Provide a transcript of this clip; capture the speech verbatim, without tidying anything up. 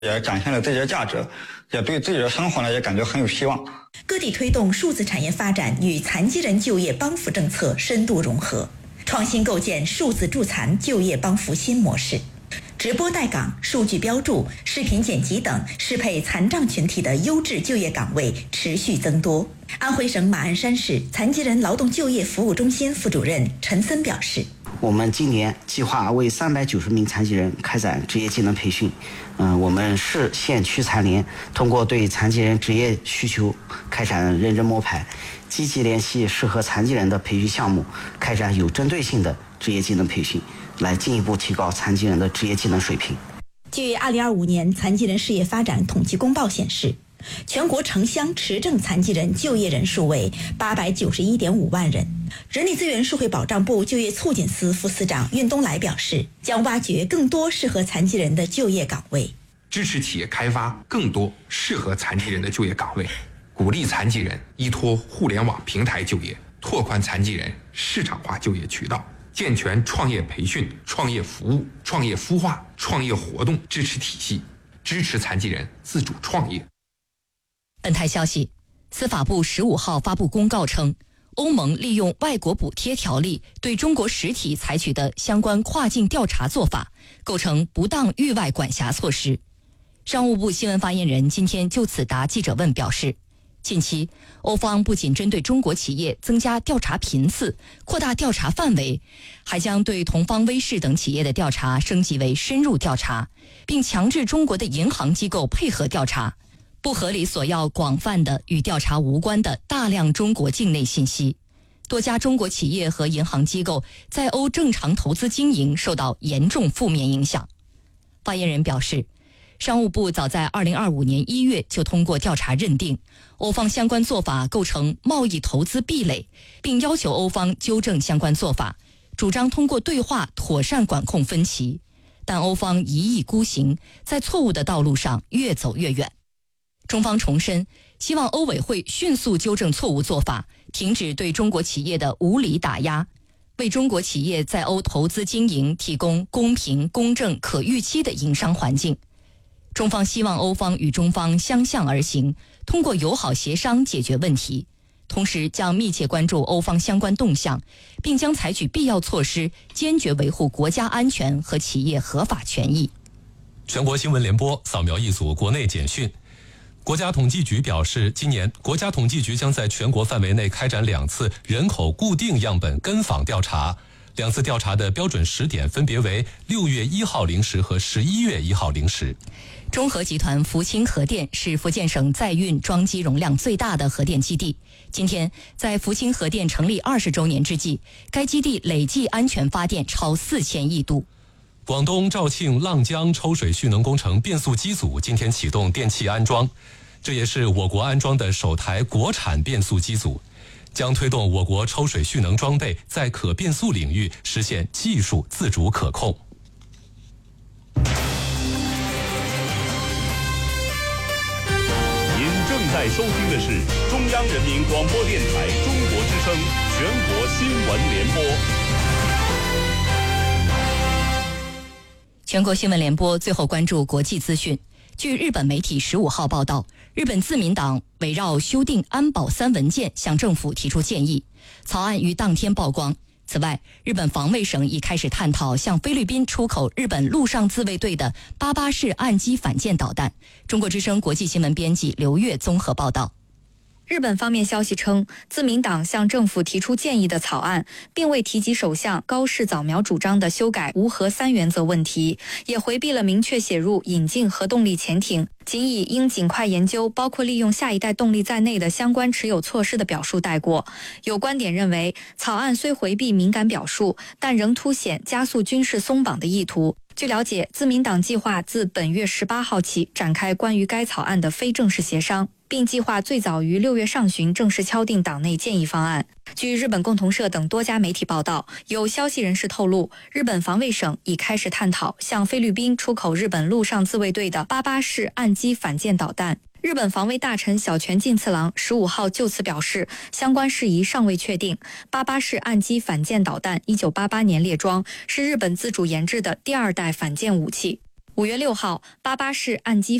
也展现了自己的价值，也对自己的生活呢也感觉很有希望。 各地推动数字产业发展与残疾人就业帮扶政策深度融合，创新构建数字助残就业帮扶新模式。直播带岗、数据标注、视频剪辑等适配残障群体的优质就业岗位持续增多。安徽省马鞍山市残疾人劳动就业服务中心副主任陈森表示， 我们今年计划为三百九十名残疾人开展职业技能培训。嗯、呃，我们市县区残联通过对残疾人职业需求开展认真摸排，积极联系适合残疾人的培训项目，开展有针对性的职业技能培训，来进一步提高残疾人的职业技能水平。 据二零二五年残疾人事业发展统计公报显示，全国城乡持证残疾人就业人数为八百九十一点五万人。人力资源社会保障部就业促进司副司长运东来表示，将挖掘更多适合残疾人的就业岗位， 支持企业开发更多适合残疾人的就业岗位，鼓励残疾人依托互联网平台就业，拓宽残疾人市场化就业渠道，健全创业培训、创业服务、创业孵化、创业活动支持体系，支持残疾人自主创业。 本台消息，司法部十五号发布公告称，欧盟利用外国补贴条例对中国实体采取的相关跨境调查做法，构成不当域外管辖措施。商务部新闻发言人今天就此答记者问表示，近期欧方不仅针对中国企业增加调查频次、扩大调查范围，还将对同方威视等企业的调查升级为深入调查，并强制中国的银行机构配合调查，不合理索要广泛的与调查无关的大量中国境内信息。多家中国企业和银行机构在欧正常投资经营受到严重负面影响。发言人表示，商务部早在二零二五年一月就通过调查认定，欧方相关做法构成贸易投资壁垒，并要求欧方纠正相关做法，主张通过对话妥善管控分歧。但欧方一意孤行，在错误的道路上越走越远。中方重申，希望欧委会迅速纠正错误做法，停止对中国企业的无理打压，为中国企业在欧投资经营提供公平、公正、可预期的营商环境。中方希望欧方与中方相向而行，通过友好协商解决问题，同时将密切关注欧方相关动向，并将采取必要措施，坚决维护国家安全和企业合法权益。 全国新闻联播扫描一组国内简讯。国家统计局表示，今年国家统计局将在全国范围内开展两次人口固定样本跟访调查，两次调查的标准时点分别为六月一号零时和十一月一号零时。 中核集团福清核电是福建省载运装机容量最大的核电基地。今天，在福清核电成立二十周年之际，该基地累计安全发电超四千亿度。 广东肇庆浪江抽水蓄能工程变速机组今天启动电气安装，这也是我国安装的首台国产变速机组，将推动我国抽水蓄能装备在可变速领域实现技术自主可控。 您正在收听的是中央人民广播电台中国之声全国新闻联播。 全国新闻联播最后关注国际资讯。据日本媒体十五号报道，日本自民党围绕修订安保三文件向政府提出建议，草案于当天曝光。此外，日本防卫省已开始探讨向菲律宾出口日本陆上自卫队的八八式岸基反舰导弹。中国之声国际新闻编辑刘月综合报道。 日本方面消息称，自民党向政府提出建议的草案，并未提及首相高市早苗主张的修改无核三原则问题，也回避了明确写入引进核动力潜艇，仅以应尽快研究包括利用下一代动力在内的相关持有措施的表述带过。有观点认为，草案虽回避敏感表述，但仍凸显加速军事松绑的意图。据了解，自民党计划自本月十八号起展开关于该草案的非正式协商，并计划最早于六月上旬正式敲定党内建议方案。据日本共同社等多家媒体报道，有消息人士透露，日本防卫省已开始探讨向菲律宾出口日本陆上自卫队的八八式岸基反舰导弹。日本防卫大臣小泉进次郎十五号就此表示，相关事宜尚未确定。八八式岸基反舰导弹一九八八年列装，是日本自主研制的第二代反舰武器。 五月六号，巴巴市岸基